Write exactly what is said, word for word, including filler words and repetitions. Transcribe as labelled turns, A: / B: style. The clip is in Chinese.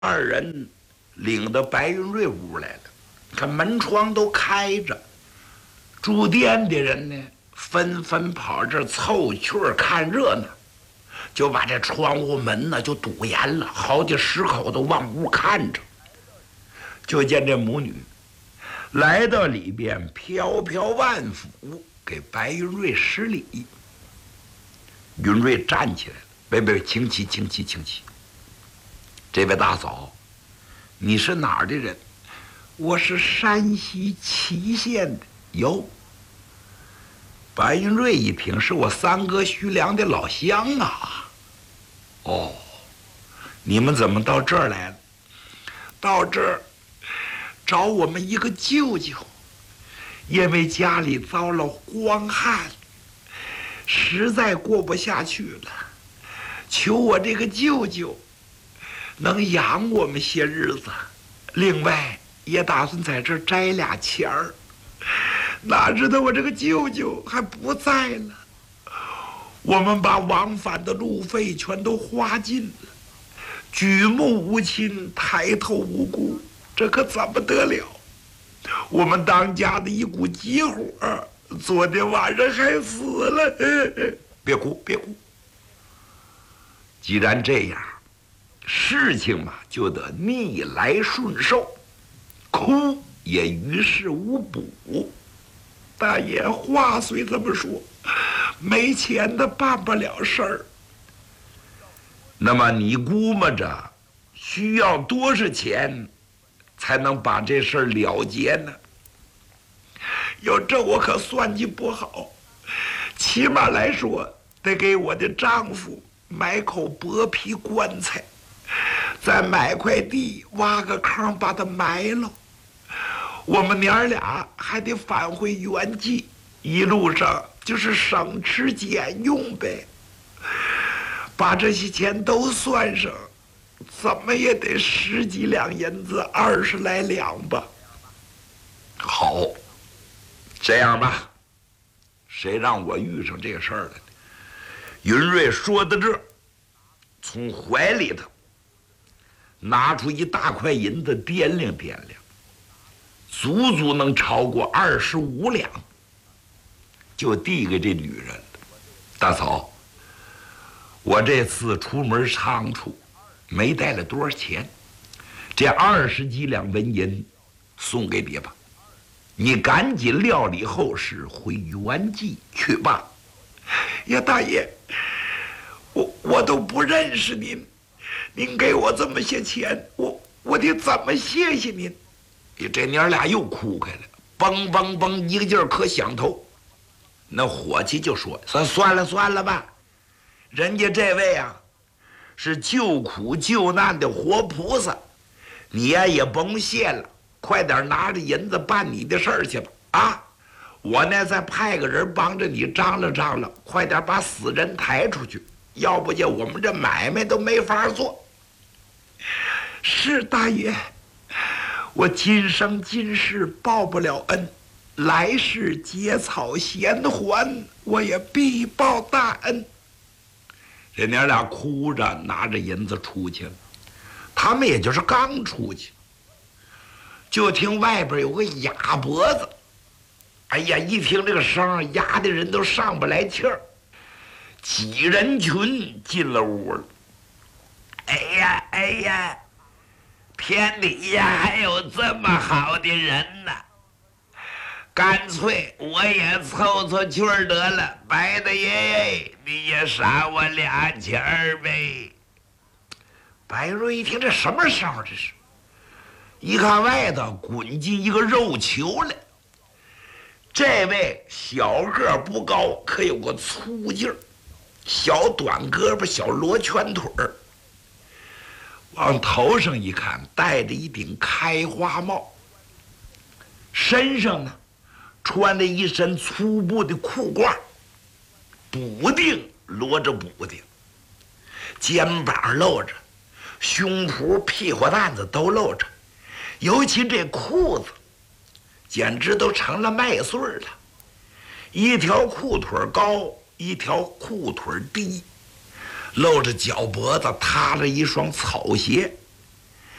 A: 二人领到白云瑞屋来了，看门窗都开着，住店的人呢纷纷跑这儿凑趣儿看热闹，就把这窗户门呢就堵严了，好几十口都往屋看着。就见这母女来到里边，飘飘万福给白云瑞施礼。云瑞站起来了，别别，请起，请起，请起。这位大嫂，你是哪儿的人？我是山西祁县的。哟，白云瑞一听，是我三哥徐良的老乡啊。哦，你们怎么到这儿来了？到这儿找我们一个舅舅，因为家里遭了荒旱，实在过不下去了，求我这个舅舅能养我们些日子，另外也打算在这儿摘俩钱儿。哪知道我这个舅舅还不在了，我们把往返的路费全都花尽了，举目无亲，抬头无顾，这可怎么得了？我们当家的一股急火，昨天晚上还死了。别哭，别哭。既然这样，事情嘛就得逆来顺受，哭也于事无补。大爷话虽这么说，没钱的办不了事儿。那么你估摸着需要多少钱才能把这事儿了结呢？哟，这我可算计不好，起码来说得给我的丈夫买口薄皮棺材，再买块地，挖个坑把它埋了。我们娘儿俩还得返回原籍，一路上就是省吃俭用呗。把这些钱都算上，怎么也得十几两银子，二十来两吧。好，这样吧，谁让我遇上这个事儿了呢？云瑞说到这儿，从怀里头拿出一大块银子，掂量掂量，足足能超过二十五两，就递给这女人。大嫂，我这次出门长处，没带了多少钱，这二十几两纹银送给你吧，你赶紧料理后事，回原籍去吧。呀，大爷，我我都不认识您，您给我这么些钱，我我得怎么谢谢您？这娘俩又哭开了，嘣嘣嘣一个劲儿磕响头。那伙计就说：“算算了算了吧，人家这位啊是救苦救难的活菩萨，你呀也甭谢了，快点拿着银子办你的事儿去吧。啊，我呢再派个人帮着你张罗张罗，快点把死人抬出去，要不然我们这买卖都没法做。”是大爷，我今生今世报不了恩，来世结草衔环，我也必报大恩。这娘俩哭着拿着银子出去了。他们也就是刚出去，就听外边有个哑脖子，哎呀，一听这个声，哑的人都上不来气儿。几人群进了屋了。哎呀哎呀，天底下还有这么好的人呢！干脆我也凑凑趣儿得了，白大爷你也赏我俩钱儿呗。白瑞一听这什么声儿，这是一看外头滚进一个肉球来。这位小个不高，可有个粗劲儿，小短胳膊，小罗圈腿儿，往头上一看戴着一顶开花帽，身上呢穿着一身粗布的裤褂，补丁摞着补丁，肩膀露着，胸脯屁股蛋子都露着，尤其这裤子简直都成了麦穗了，一条裤腿高，一条裤腿低，露着脚脖子，踏着一双草鞋，